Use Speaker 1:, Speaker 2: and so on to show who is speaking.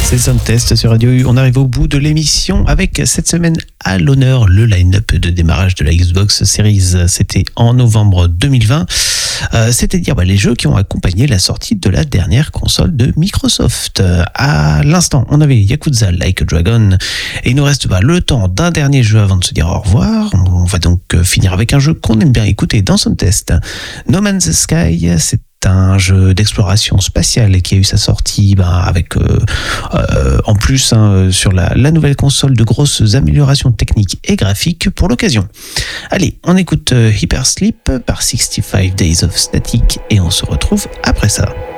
Speaker 1: C'est Sound Test sur Radio U. On arrive au bout de l'émission avec cette semaine à l'honneur le line-up de démarrage de la Xbox Series. C'était en novembre 2020. C'est-à-dire les jeux qui ont accompagné la sortie de la dernière console de Microsoft. À l'instant, on avait Yakuza Like a Dragon et il nous reste le temps d'un dernier jeu avant de se dire au revoir. On va donc finir avec un jeu qu'on aime bien écouter dans Sound Test. No Man's Sky, c'est un jeu d'exploration spatiale qui a eu sa sortie avec en plus sur la nouvelle console de grosses améliorations techniques et graphiques pour l'occasion. Allez, on écoute Hyper Sleep par 65 Days of Static et on se retrouve après ça.